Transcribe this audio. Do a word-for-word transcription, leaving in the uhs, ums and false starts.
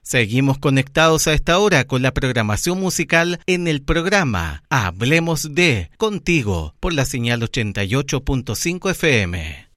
Seguimos conectados a esta hora con la programación musical en el programa Hablemos de Contigo por la señal ochenta y ocho punto cinco F M.